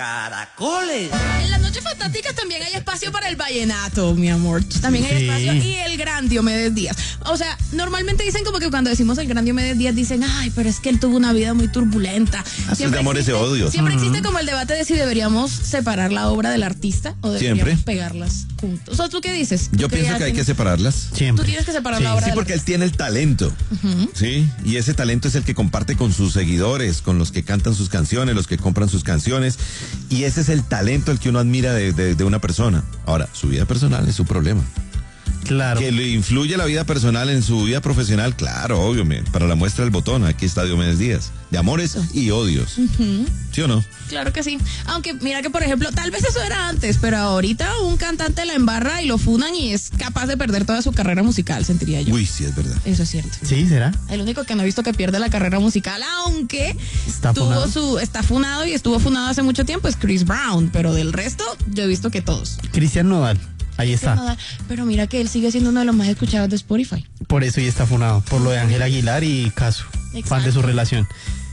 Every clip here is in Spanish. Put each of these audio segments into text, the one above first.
Caracoles. En las noches fantásticas también hay espacio para el vallenato, mi amor. También hay espacio. Y el gran Diomedes Díaz. O sea, normalmente dicen como que cuando decimos el gran Diomedes Díaz dicen, ay, pero es que él tuvo una vida muy turbulenta. De amores y odios. Siempre existe como el debate de si deberíamos separar la obra del artista o deberíamos pegarlas juntos. O sea, ¿tú qué dices? Yo pienso que hay que separarlas. Tú tienes que separar la obra Sí, porque él tiene el talento. Sí, y ese talento es el que comparte con sus seguidores, con los que cantan sus canciones, los que compran sus canciones. Y ese es el talento el que uno admira de una persona. Ahora, su vida personal es su problema. Claro. Que le influye la vida personal en su vida profesional, claro, obvio. Para la muestra del botón, aquí está Diomedes Díaz. De amores y odios. ¿Sí o no? Claro que sí. Aunque mira que, por ejemplo, tal vez eso era antes, pero ahorita un cantante la embarra y lo funan y es capaz de perder toda su carrera musical, sentiría yo. Uy, sí, es verdad. Eso es cierto. Sí, ¿será? El único que no he visto que pierde la carrera musical, aunque Está funado y estuvo funado hace mucho tiempo, es Chris Brown, pero del resto yo he visto que todos. Cristian Nodal. Ahí está. Pero mira que él sigue siendo uno de los más escuchados de Spotify. Por eso y está funado. Por lo de Ángel Aguilar y Casu. Exacto. Fan de su relación.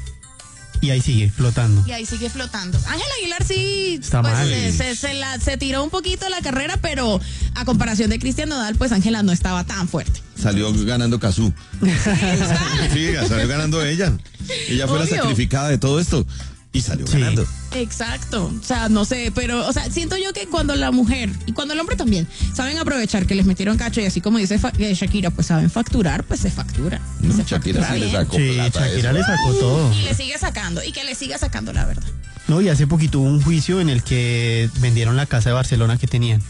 Y ahí sigue flotando. Y ahí sigue flotando. Ángel Aguilar sí está mal. Se tiró un poquito la carrera, pero a comparación de Cristian Nodal, pues Ángela no estaba tan fuerte. Salió ganando Cazú. Sí, salió ganando ella. Ella fue la sacrificada de todo esto. Y salió ganando. Exacto. O sea, no sé, pero, o sea, siento yo que cuando la mujer y cuando el hombre también saben aprovechar que les metieron cacho y así como dice Shakira, pues saben facturar, pues se factura. Shakira sí le sacó plata. Shakira le sacó todo. Y le sigue sacando, y que le siga sacando, la verdad. No, y hace poquito hubo un juicio en el que vendieron la casa de Barcelona que tenían.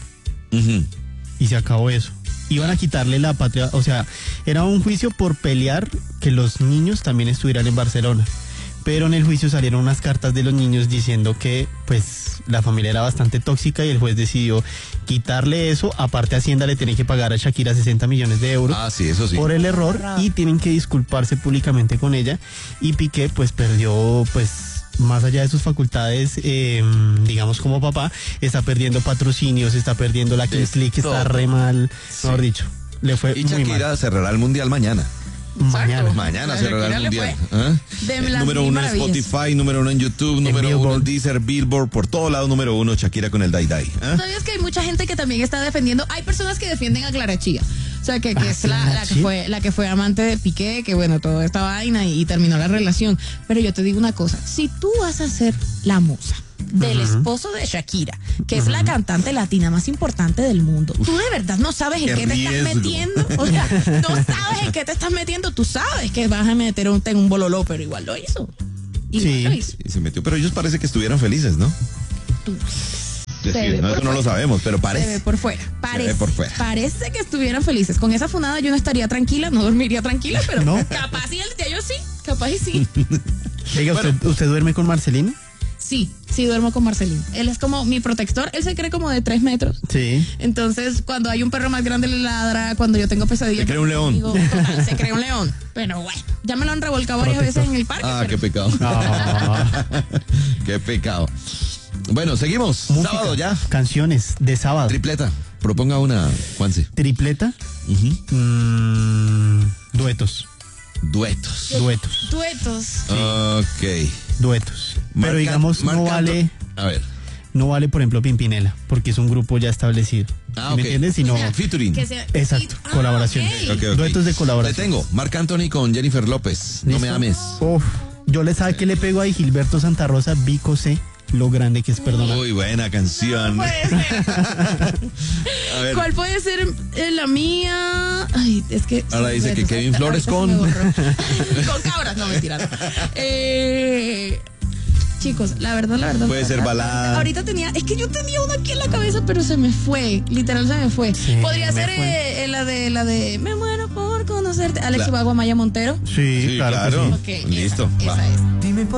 Y se acabó eso. Iban a quitarle la patria, o sea, era un juicio por pelear que los niños también estuvieran en Barcelona. Pero en el juicio salieron unas cartas de los niños diciendo que pues la familia era bastante tóxica y el juez decidió quitarle eso. Aparte Hacienda le tiene que pagar a Shakira 60 millones de euros eso sí. por el error y tienen que disculparse públicamente con ella. Y Piqué pues perdió pues más allá de sus facultades, digamos como papá, está perdiendo patrocinios, está perdiendo la Kings League, que está re mal, mejor dicho. Le fue y muy Shakira mal. cerrará el mundial mañana. Mañana cerrará el mundial. Número 1 en Spotify, número 1 en YouTube, número 1 en Deezer, Billboard, por todo lado número 1, Shakira con el Dai Dai. ¿Sabías que hay mucha gente que también está defendiendo? Hay personas que defienden a Clara Chía. O sea, que es la que fue amante de Piqué, que bueno, toda esta vaina y terminó la relación. Pero yo te digo una cosa, si tú vas a ser la musa del esposo de Shakira, que es la cantante latina más importante del mundo, tú de verdad no sabes en qué te estás metiendo. O sea, no sabes en qué te estás metiendo. Tú sabes que vas a meter en un bololó, pero igual lo hizo. Lo hizo. Y se metió, pero ellos parece que estuvieron felices, ¿no? Eso no lo sabemos, pero parece. Se ve por fuera. Parece. Parece que estuvieran felices. Con esa funada yo no estaría tranquila, no dormiría tranquila, pero ¿no? Capaz y el día yo sí, capaz y sí. Oiga, ¿usted duerme con Marcelino? Sí duermo con Marcelino. Él es como mi protector, él se cree como de 3 metros. Sí. Entonces, cuando hay un perro más grande le ladra, cuando yo tengo pesadillas. Se cree un león. Total, se cree un león. Pero bueno, ya me lo han revolcado varias veces en el parque. Qué pecado. Qué pecado. Bueno, seguimos. Música, sábado ya. Canciones de sábado. Tripleta. Proponga una, Juanse. ¿Tripleta? Duetos. Duetos. Ok. Duetos. Pero digamos, no vale. A ver. No vale, por ejemplo, Pimpinela, porque es un grupo ya establecido. ¿Me entiendes? Sino featuring. Exacto, colaboración. Okay. Duetos de colaboración. Te tengo. Marc Anthony con Jennifer López. No me ames. Yo le sabe que le pego ahí Gilberto Santa Rosa, Vico C. Lo grande que es perdonar. Muy buena canción. No puede ser. A ver. ¿Cuál puede ser la mía? Ay, es que. Ahora dice que Kevin Flores con. Con cabras, no, mentira. Chicos, la verdad. Puede ser balada. Ahorita yo tenía una aquí en la cabeza, pero se me fue. Literal se me fue. Sí, podría ser la de Me muero por conocerte. Alex Ubago, Maya Montero. Sí, claro. Okay, listo. Esa es. Dime